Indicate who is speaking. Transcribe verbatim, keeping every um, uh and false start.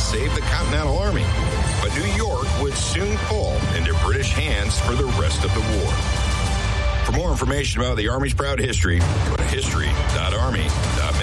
Speaker 1: save the Continental Army. But New York would soon fall into British hands for the rest of the war. For more information about the Army's proud history, go to history dot army dot